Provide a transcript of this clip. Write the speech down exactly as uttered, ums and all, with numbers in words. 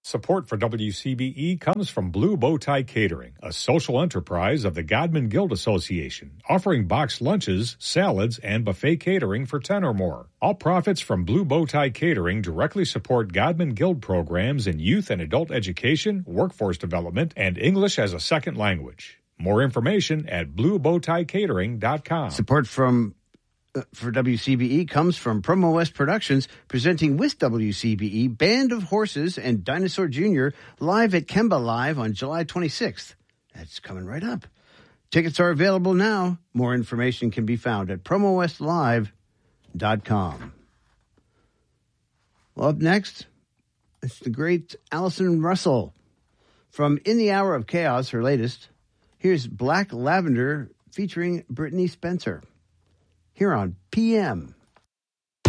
Support for W C B E comes from Blue Bow Tie Catering, a social enterprise of the Godman Guild Association, offering boxed lunches, salads, and buffet catering for ten or more. All profits from Blue Bow Tie Catering directly support Godman Guild programs in youth and adult education, workforce development, and English as a second language. More information at blue bow tie catering dot com. Support from uh, for W C B E comes from Promo West Productions, presenting with W C B E Band of Horses and Dinosaur Junior live at Kemba Live on July twenty-sixth. That's coming right up. Tickets are available now. More information can be found at promo west live dot com. Well, up next, it's the great Allison Russell from In the Hour of Chaos, her latest. Here's Black Lavender featuring Brittany Spencer here on P M.